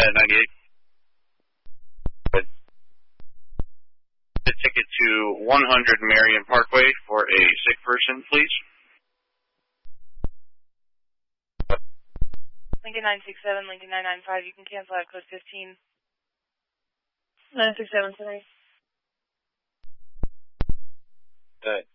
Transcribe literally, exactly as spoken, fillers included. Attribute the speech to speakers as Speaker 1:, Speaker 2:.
Speaker 1: Uh, ninety-eight. The ticket to one hundred Marion Parkway for a sick person, please.
Speaker 2: Lincoln nine six seven, Lincoln nine nine five, you can cancel out code fifteen.
Speaker 3: nine six seven, sorry.
Speaker 1: Uh,